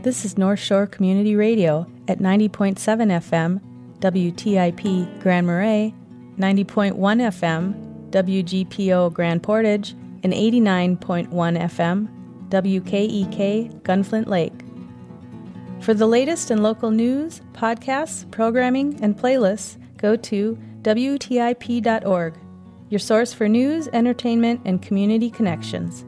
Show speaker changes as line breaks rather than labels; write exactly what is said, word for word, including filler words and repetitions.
This is North Shore Community Radio at ninety point seven F M, W T I P Grand Marais, ninety point one F M, W G P O Grand Portage, and eighty-nine point one F M, W K E K Gunflint Lake. For the latest in local news, podcasts, programming, and playlists, go to W T I P dot org, your source for news, entertainment, and community connections.